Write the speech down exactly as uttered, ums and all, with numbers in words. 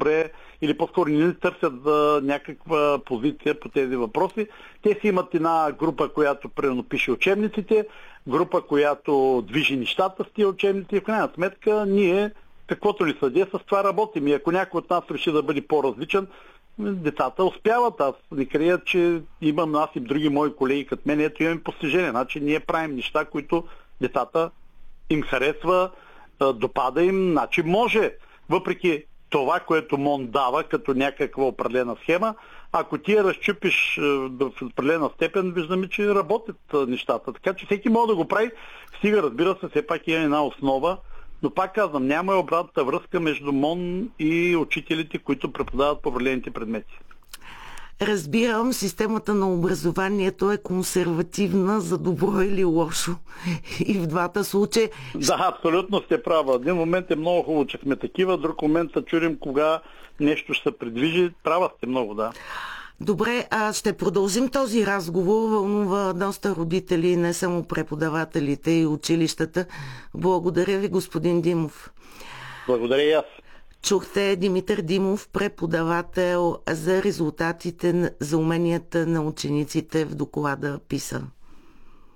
добре или по-скоро не търсят за някаква позиция по тези въпроси. Те си имат една група, която примерно пише учебниците, група, която движи нещата с тия учебници и в крайна сметка ние, каквото ни съде, с това работим. И ако някой от нас реши да бъде по-различен, децата успяват. Аз не крия, че имам аз и други мои колеги като мен, ето имаме постижение. Значи ние правим неща, които децата им харесва, допада им, значи може. Въпреки това, което МОН дава като някаква определена схема, ако ти я разчупиш в определена степен, виждаме, че работят нещата. Така че всеки може да го прави. Стига, разбира се, все пак има една основа, но пак казвам, няма обратната връзка между МОН и учителите, които преподават по определените предмети. Разбирам, системата на образованието е консервативна за добро или лошо. И в двата случая... Да, абсолютно сте права. Един момент е много хубаво, че сме такива, друг момент да чудим кога нещо ще се придвижи. Права сте много, да. Добре, а ще продължим този разговор. Вълнува доста родители, не само преподавателите и училищата. Благодаря ви, господин Димов. Благодаря и аз. Чухте Димитър Димов, преподавател, за резултатите за уменията на учениците в доклада ПИСА.